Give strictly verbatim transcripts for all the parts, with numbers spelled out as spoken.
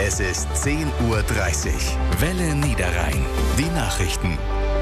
Es ist zehn Uhr dreißig. Welle Niederrhein. Die Nachrichten.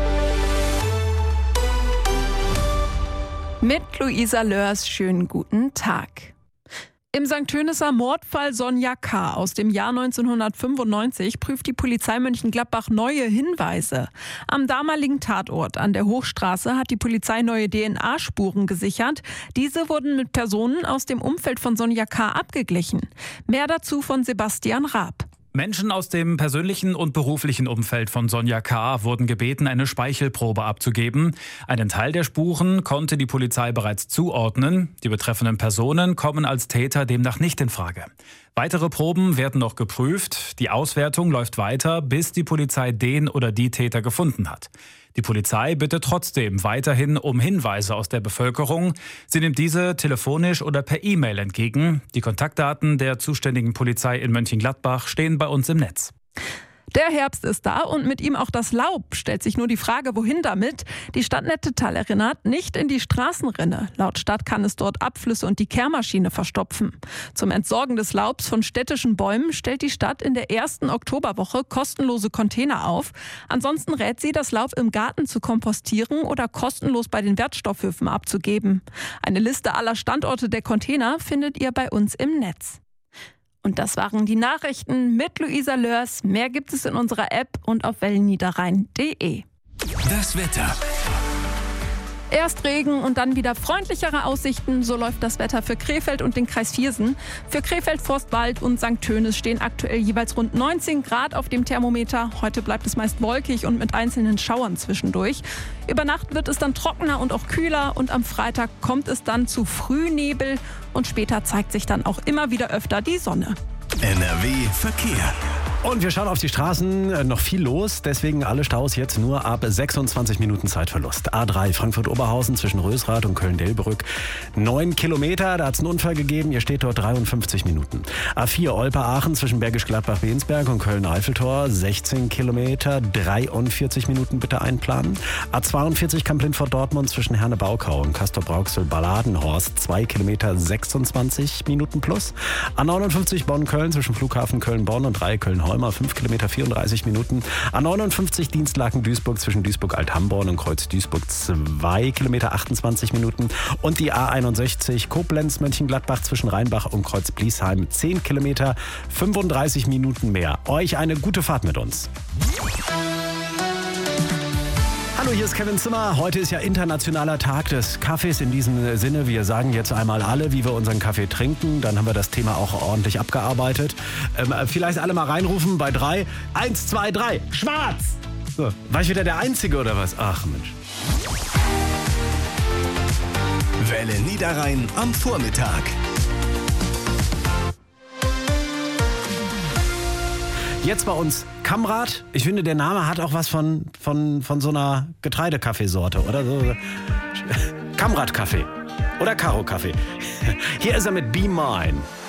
Mit Luisa Lörs, schönen guten Tag. Im Sankt Tönisser Mordfall Sonja K. aus dem Jahr neunzehnhundertfünfundneunzig prüft die Polizei Mönchengladbach neue Hinweise. Am damaligen Tatort an der Hochstraße hat die Polizei neue D N A-Spuren gesichert. Diese wurden mit Personen aus dem Umfeld von Sonja K. abgeglichen. Mehr dazu von Sebastian Raab. Menschen aus dem persönlichen und beruflichen Umfeld von Sonja K. wurden gebeten, eine Speichelprobe abzugeben. Einen Teil der Spuren konnte die Polizei bereits zuordnen. Die betreffenden Personen kommen als Täter demnach nicht in Frage. Weitere Proben werden noch geprüft. Die Auswertung läuft weiter, bis die Polizei den oder die Täter gefunden hat. Die Polizei bittet trotzdem weiterhin um Hinweise aus der Bevölkerung. Sie nimmt diese telefonisch oder per E-Mail entgegen. Die Kontaktdaten der zuständigen Polizei in Mönchengladbach stehen bei uns im Netz. Der Herbst ist da und mit ihm auch das Laub. Stellt sich nur die Frage, wohin damit? Die Stadt Nettetal erinnert, nicht in die Straßenrinne. Laut Stadt kann es dort Abflüsse und die Kehrmaschine verstopfen. Zum Entsorgen des Laubs von städtischen Bäumen stellt die Stadt in der ersten Oktoberwoche kostenlose Container auf. Ansonsten rät sie, das Laub im Garten zu kompostieren oder kostenlos bei den Wertstoffhöfen abzugeben. Eine Liste aller Standorte der Container findet ihr bei uns im Netz. Und das waren die Nachrichten mit Luisa Lörs. Mehr gibt es in unserer App und auf wellenniederrhein punkt de. Das Wetter. Erst Regen und dann wieder freundlichere Aussichten. So läuft das Wetter für Krefeld und den Kreis Viersen. Für Krefeld, Forstwald und Sankt Tönis stehen aktuell jeweils rund neunzehn Grad auf dem Thermometer. Heute bleibt es meist wolkig und mit einzelnen Schauern zwischendurch. Über Nacht wird es dann trockener und auch kühler und am Freitag kommt es dann zu Frühnebel und später zeigt sich dann auch immer wieder öfter die Sonne. N R W Verkehr. Und wir schauen auf die Straßen, noch viel los, deswegen alle Staus jetzt nur ab sechsundzwanzig Minuten Zeitverlust. A drei Frankfurt-Oberhausen zwischen Rösrath und Köln-Delbrück, neun Kilometer, da hat es einen Unfall gegeben, ihr steht dort dreiundfünfzig Minuten. A vier Olpe-Aachen zwischen Bergisch Gladbach-Bensberg und Köln-Eiffeltor, sechzehn Kilometer, dreiundvierzig Minuten bitte einplanen. A zweiundvierzig Kamp-Lindfort-Dortmund zwischen Herne-Baukau und Castor-Brauxel-Balladenhorst, zwei Kilometer, sechsundzwanzig Minuten plus. A neunundfünfzig Bonn-Köln zwischen Flughafen Köln-Bonn und drei Köln-Holmer, fünf Kilometer, vierunddreißig Minuten. A neunundfünfzig Dienstlaken-Duisburg zwischen Duisburg-Alt-Hamborn und Kreuz-Duisburg, zwei Kilometer, achtundzwanzig Minuten. Und die A einundsechzig Koblenz-Mönchengladbach zwischen Rheinbach und Kreuz-Bliesheim, zehn Kilometer, fünfunddreißig Minuten mehr. Euch eine gute Fahrt mit uns. Hallo, hier ist Kevin Zimmer. Heute ist ja internationaler Tag des Kaffees. In diesem Sinne, wir sagen jetzt einmal alle, wie wir unseren Kaffee trinken. Dann haben wir das Thema auch ordentlich abgearbeitet. Ähm, vielleicht alle mal reinrufen bei drei. Eins, zwei, drei. Schwarz! So, war ich wieder der Einzige oder was? Ach Mensch. Welle Niederrhein am Vormittag. Jetzt bei uns Kamrat. Ich finde, der Name hat auch was von, von, von so einer Getreidekaffeesorte, oder so. Kamrat-Kaffee oder Karo-Kaffee. Hier ist er mit Be Mine.